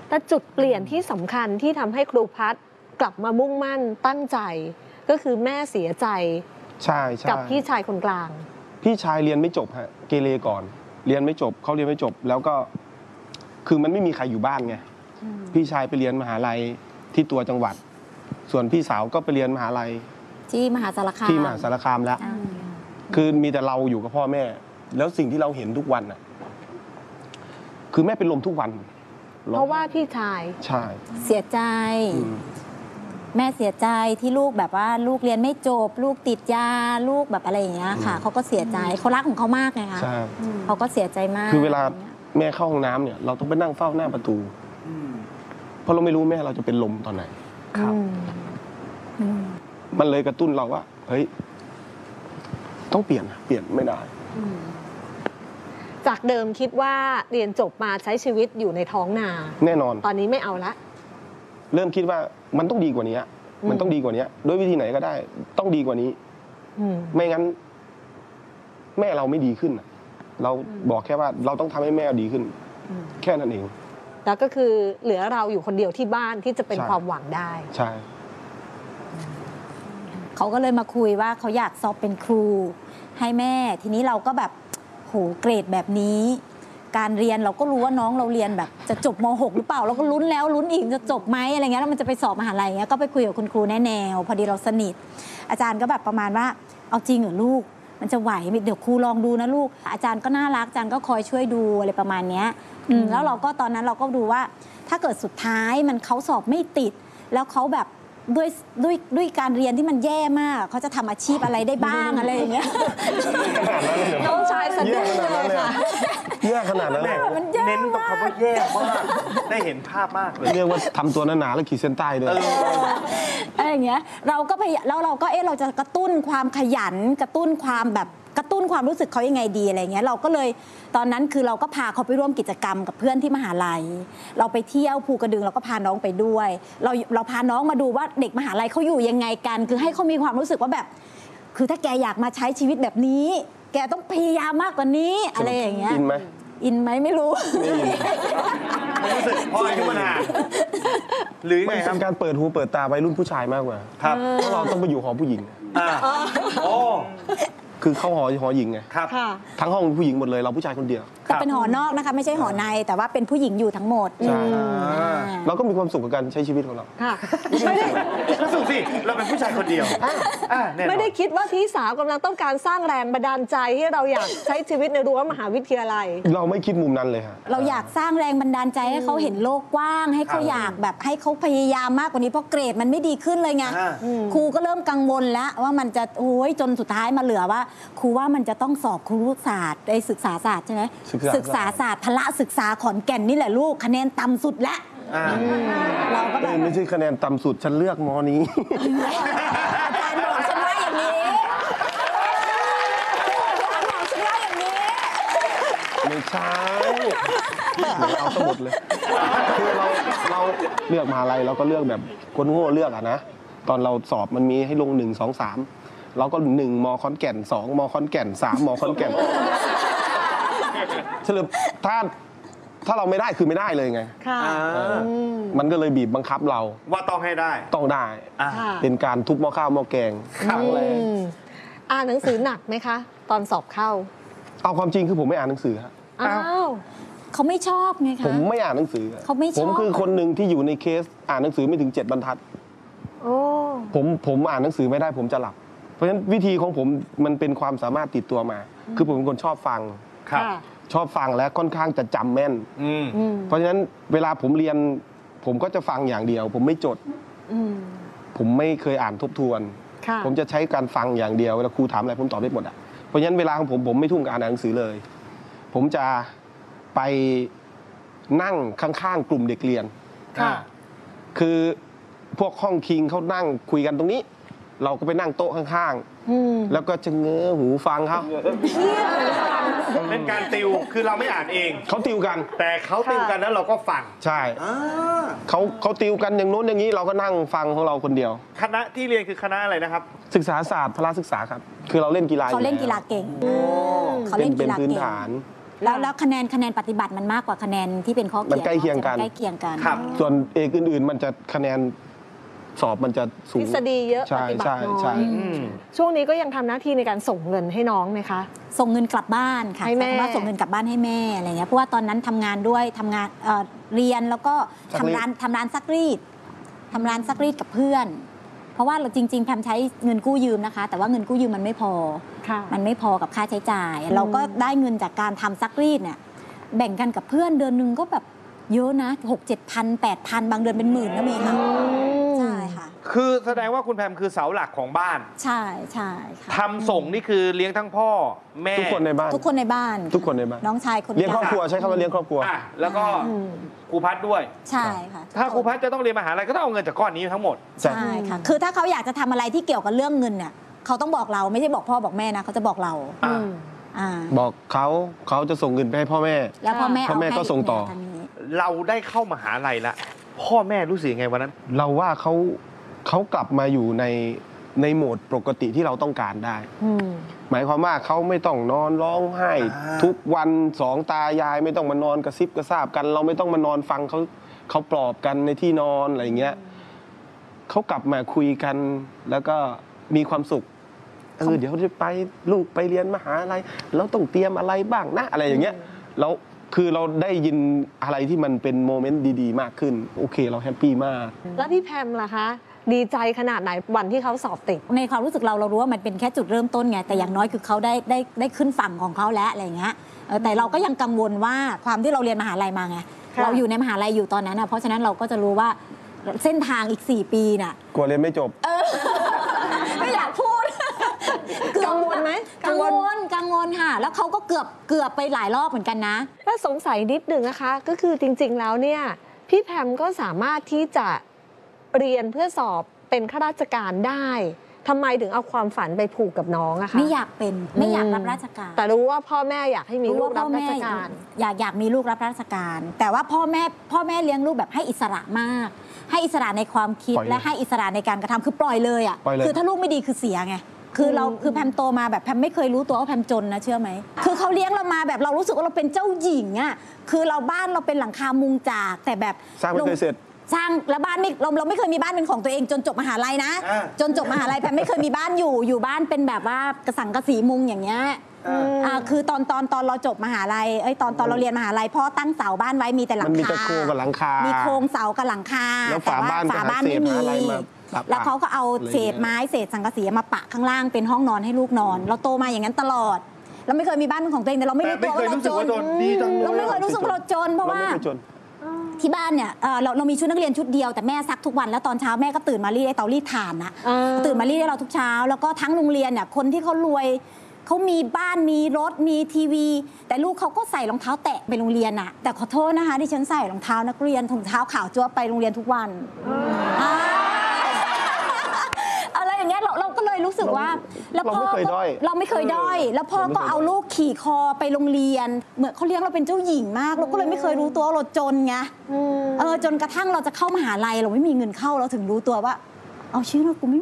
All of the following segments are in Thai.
แต่จุดเปลี่ยนที่สำคัญที่ทำให้ครูพัฒน์กลับมามุ่งมั่นตั้งใจก็คือแม่เสียใจใช่กับพี่ชายคนกลางพี่ชายเรียนไม่จบฮะเกเรก่อนเรียนไม่จบเขาเรียนไม่จบแล้วก็คือมันไม่มีใครอยู่บ้านไงพี่ชายไปเรียนมหาลัยที่ตัวจังหวัดส่วนพี่สาวก็ไปเรียนมหาลัยที่มหาสารคามแล้วคือมีแต่เราอยู่กับพ่อแม่แล้วสิ่งที่เราเห็นทุกวันน่ะคือแม่เป็นลมทุกวันเพราะว่าพี่ชายใช่เสียใจแม่เสียใจที่ลูกแบบว่าลูกเรียนไม่จบลูกติดยาลูกแบบอะไรอย่างเงี้ยค่ะเขาก็เสียใจเขารักของเขามากไงคะเขาก็เสียใจมากคือเวลาแม่เข้าห้องน้ำเนี่ยเราต้องไปนั่งเฝ้าหน้าประตูเพราะเราไม่รู้แม่เราจะเป็นลมตอนไหนครับมันเลยกระตุ้นเราว่าเฮ้ยต้องเปลี่ยนไม่ได้จากเดิมคิดว่าเรียนจบมาใช้ชีวิตอยู่ในท้องนาแน่นอนตอนนี้ไม่เอาละเริ่มคิดว่ามันต้องดีกว่านี้มันต้องดีกว่านี้ด้วยวิธีไหนก็ได้ต้องดีกว่านี้ไม่งั้นแม่เราไม่ดีขึ้นเราบอกแค่ว่าเราต้องทำให้แม่ดีขึ้นแค่นั้นเองแล้วก็คือเหลือเราอยู่คนเดียวที่บ้านที่จะเป็นความหวังได้ใช่เขาก็เลยมาคุยว่าเขาอยากสอบเป็นครูให้แม่ทีนี้เราก็แบบโหเกรดแบบนี้การเรียนเราก็รู้ว่าน้องเราเรียนแบบจะจบม.6 หรือเปล่าเราก็ลุ้นแล้วลุ้นอีกจะจบไหมอะไรเงี้ยแล้วมันจะไปสอบมหาลัยเงี้ยก็ไปคุยกับคุณครูแน่แนวพอดีเราสนิทอาจารย์ก็แบบประมาณว่าเอาจริงเหรอลูกมันจะไหวเดี๋ยวครูลองดูนะลูกอาจารย์ก็น่ารักอาจารย์ก็คอยช่วยดูอะไรประมาณเนี้ยแล้วเราก็ตอนนั้นเราก็ดูว่าถ้าเกิดสุดท้ายมันเขาสอบไม่ติดแล้วเขาแบบด้วยการเรียนที่มันแย่มากเขาจะทำอาชีพอะไรได้บ้างอะไรอย่างเงี้ยน้องชายสะดุ้งเลยค่ะแย่ขนาดนั้นเลยเน้นตรงคำว่าแย่มากได้เห็นภาพมากเลยเรียกว่าทำตัวหนาๆแล้วขีดเส้นใต้ด้วยอะไรอย่างเงี้ยเราก็แล้วเราก็เราจะกระตุ้นความขยันกระตุ้นความแบบกระตุ้นความรู้สึกเขายังไงดีอะไรเงี้ยเราก็เลยตอนนั้นคือเราก็พาเขาไปร่วมกิจกรรมกับเพื่อนที่มหาลัยเราไปเที่ยวภูกระดึงเราก็พาน้องไปด้วยเราพาน้องมาดูว่าเด็กมหาลัยเขาอยู่ยังไงกันคือให้เขามีความรู้สึกว่าแบบคือถ้าแกอยากมาใช้ชีวิตแบบนี้แกต้องพยายามมากกว่านี้อะไรอย่างเงี้ยอินไหมไม่รู้รู้สึกพออายุมันห่างหรือไงครับเป็นการเปิดหูเปิดตาวัยรุ่นผู้ชายมากกว่าครับเพราะเราต้องไปอยู่หอผู้หญิงโอ้คือเข้าหอหญิงไงครับทั้งห้องผู้หญิงหมดเลยเราผู้ชายคนเดียวแต่เป็นหอนอกนะคะไม่ใช่หอในแต่ว่าเป็นผู้หญิงอยู่ทั้งหมดใช่เราก็มีความสุขกับการใช้ชีวิตของเราไม่ได้สุขสิเราเป็นผู้ชายคนเดียวไม่ได้คิดว่าพี่สาวกำลังต้องการสร้างแรงบันดาลใจให้เราอยากใช้ชีวิตในรั้วมหาวิทยาลัยเราไม่คิดมุมนั้นเลยค่ะเราอยากสร้างแรงบันดาลใจให้เขาเห็นโลกกว้างให้เขาอยากแบบให้เขาพยายามมากกว่านี้เพราะเกรดมันไม่ดีขึ้นเลยไงครูก็เริ่มกังวลแล้วว่ามันจะโอ้ยจนสุดท้ายมาเหลือว่าครูว่ามันจะต้องสอบครุศาสตร์ได้ศึกษาศาสตร์ใช่ไหมศึกษาศาสตร์พละศึกษาขอนแก่นนี่แหละลูกคะแนนต่ำสุดแล้วเราก็แบบไม่ใช่คะแนนต่ำสุดฉันเลือกมอนี้อาจารย์บอกฉันว่าอย่างนี้อาจารย์บอกฉันว่าอย่างนี้ไม่ใช่เอาสมุดเลยคือเราเลือกมหาลัยเราก็เลือกแบบคนโง่เลือกอะนะตอนเราสอบมันมีให้ลง1 2 3เราก็1ม.ขอนแก่น2ม.ขอนแก่น3ม.ขอนแก่นสรุปถ้าเราไม่ได้คือไม่ได้เลยไงมันก็เลยบีบบังคับเราว่าต้องให้ได้ต้องได้เป็นการทุบหม้อข้าวหม้อแกงครั้งแรกอ่านหนังสือหนักไหมคะตอนสอบเข้าเอาความจริงคือผมไม่อ่านหนังสือครับเขาไม่ชอบไงคะผมไม่อ่านหนังสือเขาไม่ชอบผมคือคนหนึ่งที่อยู่ในเคสอ่านหนังสือไม่ถึง7 บรรทัดผมอ่านหนังสือไม่ได้ผมจะหลับเพราะฉะนั้นวิธีของผมมันเป็นความสามารถติดตัวมาคือผมเป็นคนชอบฟังชอบฟังและค่อนข้างจะจำแม่นเพราะฉะนั้นเวลาผมเรียนผมก็จะฟังอย่างเดียวผมไม่จดผมไม่เคยอ่านทบทวนผมจะใช้การฟังอย่างเดียวเวลาครูถามอะไรผมตอบได้หมดอ่ะเพราะฉะนั้นเวลาของผมไม่ทุ่มกับอ่านหนังสือเลยผมจะไปนั่งข้างๆกลุ่มเด็กเรียนคือพวกห้องคิงเขานั่งคุยกันตรงนี้เราก็ไปนั่งโต๊ะข้างๆแล้วก็จะเงื้อหูฟังเขาเป็นการติวคือเราไม่อ่านเองเขาติวกันแต่เขาติวกันแล้วเราก็ฟังใช่เขาติวกันอย่างโน้นอย่างนี้เราก็นั่งฟังของเราคนเดียวคณะที่เรียนคือคณะอะไรนะครับศึกษาศาสตร์พละศึกษาครับคือเราเล่นกีฬาเขาเล่นกีฬาเก่งเขาเล่นกีฬาเก่งเป็นพื้นฐานแล้วคะแนนปฏิบัติมันมากกว่าคะแนนที่เป็นข้อเขียนมันใกล้เคียงกันใกล้เคียงกันครับส่วนเอกอื่นๆ มันจะคะแนนสอบมันจะสูทงฤษฎีเยอะใช่ปฏิบัติใช่น้อใช่ยอืมช่วงนี้ก็ยังทำหน้าที่ในการส่งเงินให้น้องไหมคะส่งเงินกลับบ้านค่ะให้แม่ใช้คำว่าส่งเงินกลับบ้านให้แม่อะไรเงี้ยเพราะว่าตอนนั้นทำงานด้วยทำงานเรียนแล้วก็ทำร้านซักรีดกับเพื่อน เพราะว่าเราจริง ๆแพมใช้เงินกู้ยืมนะคะ แต่ว่าเงินกู้ยืมมันไม่พอค่ะมันไม่พอกับค่าใช้จ่าย เราก็ได้เงินจากการทำซักรีดเนี่ยแบ่งกันกับเพื่อนเดือนหนึงก็แบบเยอะนะ6-7,000-8,000 บางเดือนเป็นหมื่นก็มีค่ะใช่ค่ะคือแสดงว่าคุณแพมคือเสาหลักของบ้านใช่ค่ะทำส่งนี่คือเลี้ยงทั้งพ่อแม่ทุกคนในบ้านทุกคนในบ้านทุกคนในบ้านน้องชายคนเลี้ยงครอบครัวกลางใช้คำว่าเลี้ยงครอบครัวอ่ะแล้วก็ครูพัดด้วยใช่ค่ะถ้าครูพัดจะต้องเรียนมหาลัยก็ต้องเอาเงินจากก้อนนี้ทั้งหมดใช่ใช่ค่ะ คือถ้าเขาอยากจะทำอะไรที่เกี่ยวกับเรื่องเงินเนี่ยเขาต้องบอกเราไม่ใช่บอกพ่อบอกแม่นะเขาจะบอกเราอ่ะอ่าบอกเขาจะส่งเงินไปให้พ่อแม่แล้วพ่อแม่พ่อแม่เอาให้ก็ส่งต่อทางนี้เราได้เข้ามหาลัยละพ่อแม่รู้สึกยังไงวันนั้นเราว่าเขากลับมาอยู่ในโหมดปกติที่เราต้องการได้ หมายความว่าเขาไม่ต้องนอนร้องไห้ ทุกวันสองตายายไม่ต้องมานอนกระซิบกระซาบกัน เราไม่ต้องมานอนฟังเขาปลอบกันในที่นอนอะไรอย่างเงี้ยเขากลับมาคุยกันแล้วก็มีความสุขเดี๋ยวจะไปลูกไปเรียนมหาลัยเราต้องเตรียมอะไรบ้างนะอะไรอย่างเงี้ยแล้วคือเราได้ยินอะไรที่มันเป็นโมเมนต์ดีๆมากขึ้นโอเคเราแฮปปี้มากแล้วพี่แพมล่ะคะ ดีใจขนาดไหนวันที่เขาสอบติดในความรู้สึกเรารู้ว่ามันเป็นแค่จุดเริ่มต้นไงแต่อย่างน้อยคือเขาได้ขึ้นฝั่งของเขาแล้วอะไรอย่างเงี้ยแต่เราก็ยังกังวลว่าความที่เราเรียนมหาลัยมาไงค่ะเราอยู่ในมหาลัยอยู่ตอนนั้นนะเพราะฉะนั้นเราก็จะรู้ว่าเส้นทางอีก4 ปีน่ะกลัวเรียนไม่จบไม่อยากพูดกังวลไหมกังวลค่ะ แล้วเขาก็เกือบไปหลายรอบเหมือนกันนะถ้าสงสัยนิดหนึ่งนะคะ ก็คือจริงๆแล้วเนี่ยพี่แพมก็สามารถที่จะเรียนเพื่อสอบเป็นข้าราชการได้ทำไมถึงเอาความฝันไปผูกกับน้องอะคะไม่อยากเป็นไม่อยากรับราชการแต่รู้ว่าพ่อแม่อยากให้มีลูกรับราชการอยากมีลูกรับราชการ แต่ว่าพ่อแม่เลี้ยงลูกแบบให้อิสระมาก ให้อิสระในความคิดปล่อยเลยและให้อิสระในการกระทำคือปล่อยเลยอ่ะปล่อยเลยคือถ้าลูกไม่ดีคือเสียไงคือแพมโตมาแบบแพมไม่เคยรู้ตัวว่าแพมจนนะเชื่อไหมคือเขาเลี้ยงเรามาแบบเรารู้สึกว่าเราเป็นเจ้าหญิงอ่ะคือบ้านเราเป็นหลังคามุงจากแต่แบบสร้างไม่เคยเสร็จสร้างแล้วบ้านไม่เราไม่เคยมีบ้านเป็นของตัวเองจนจบมหาลัยนะอ่าจนจบมหาลัยแพมไม่เคยมีบ้านอยู่บ้านเป็นแบบว่ากระสังกระสีมุงอย่างเงี้ยคือตอนเราจบมหาลัยตอนเราเรียนมหาลัยพ่อตั้งเสาบ้านไว้มีแต่หลัมังนมีคาแต่โครงกับหลังคามีโครงเสากับหลังคาแล้วฝาบ้านฝาบ้านก็หาไม่มีเศษหาอะไรมาปะแล้วเขาก็เอาอะไรอย่างเงี้ยเศษไม้เศษสังกะสีมาปะข้างล่างเป็นห้องนอนให้ลูกนอน เราโตมาอย่างนั้นตลอดเราไม่เคยมีบ้านเป็นของตัวเองแต่เราไม่รู้ตัวว่าเราจนดีจังเลยเราไม่เคยรู้สึกว่าเราจนเพราะว่าไม่เคยจนที่บ้านเนี่ยเรามีชุดนักเรียนชุดเดียวแต่แม่ซักทุกวันแล้วตอนเช้าแม่ก็ตื่นมารีดไอ้เตารีดถ่านนะ ตื่นมารีดให้เราทุกเช้า แล้วก็ทั้งโรงเรียนเนี่ยคนที่เขารวยเขามีบ้านมีรถมีทีวี แต่ลูกเขาก็ใส่รองเท้าแตะไปโรงเรียนอะแต่ขอโทษนะคะที่ฉันใส่รองเท้านักเรียนถุงเท้าขาวจั๊วไปโรงเรียนทุกวันอะไรอย่างเงี้ยเราก็เลยรู้สึกว่าแล้วพ่อเราไม่เคยด้อยเราไม่เคยด้อยแล้วพ่อก็เอาลูกขี่คอไปโรงเรียนเหมือนเขาเลี้ยงเราเป็นเจ้าหญิงมากเราก็เลยไม่เคยรู้ตัวว่าเราจนไงจนกระทั่งเราจะเข้ามหาลัยเราไม่มีเงินเข้าเราถึงรู้ตัวว่าเอาชีวิตเรากูไม่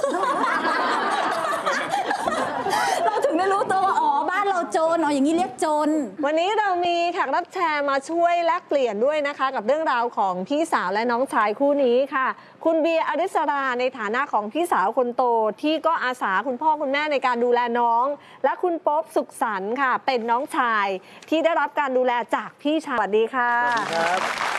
เราถึงได้รู้ตัวว่าอ๋อบ้านเราจนอย่างนี้เรียกจนวันนี้เรามีแขกรับเชิญมาช่วยแลกเปลี่ยนด้วยนะคะ กับเรื่องราวของพี่สาวและน้องชายคู่นี้ค่ะ คุณเบียร์อริสราในฐานะของพี่สาวคนโตที่ก็อาสาคุณพ่อคุณแม่ในการดูแลน้อง และคุณป๊อบสุขสันต์ค่ะ เป็นน้องชายที่ได้รับการดูแลจากพี่ชายสวัสดีค่ะครับ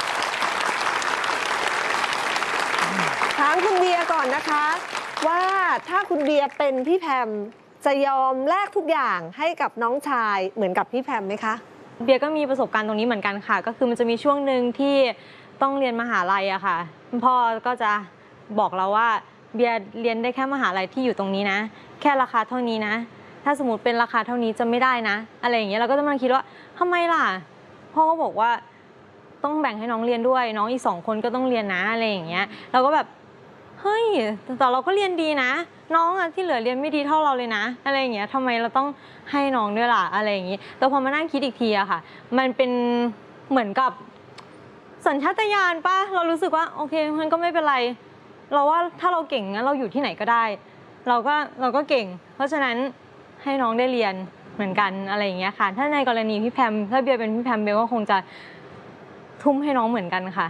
ถามคุณเบียร์ก่อนนะคะ ว่าถ้าคุณเบียร์เป็นพี่แพมจะยอมแลกทุกอย่างให้กับน้องชายเหมือนกับพี่แพมไหมคะเบียร์ก็มีประสบการณ์ตรงนี้เหมือนกันค่ะก็คือมันจะมีช่วงหนึ่งที่ต้องเรียนมหาลัยอะค่ะคุณพ่อก็จะบอกเราว่าเบียร์เรียนได้แค่มหาลัยที่อยู่ตรงนี้นะแค่ราคาเท่านี้นะถ้าสมมติเป็นราคาเท่านี้จะไม่ได้นะอะไรอย่างเงี้ยเราก็จะมาคิดว่าทำไมล่ะพ่อก็บอกว่าต้องแบ่งให้น้องเรียนด้วยน้องอีก2 คนก็ต้องเรียนนะอะไรอย่างเงี้ยเราก็แบบเฮ้ยแต่เราก็เรียนดีนะน้องอะที่เหลือเรียนไม่ดีเท่าเราเลยนะอะไรอย่างเงี้ยทำไมเราต้องให้น้องด้วยล่ะอะไรอย่างงี้แต่พอมานั่งคิดอีกทีอะค่ะมันเป็นเหมือนกับสัญชาตญาณป่ะเรารู้สึกว่าโอเคมันก็ไม่เป็นไรเราว่าถ้าเราเก่งงั้นเราอยู่ที่ไหนก็ได้เราก็เก่งเพราะฉะนั้นให้น้องได้เรียนเหมือนกันอะไรอย่างเงี้ยค่ะถ้าในกรณีพี่แพมถ้าเบียร์เป็นพี่แพมเบลก็คงจะทุ่มให้น้องเหมือนกันค่ะ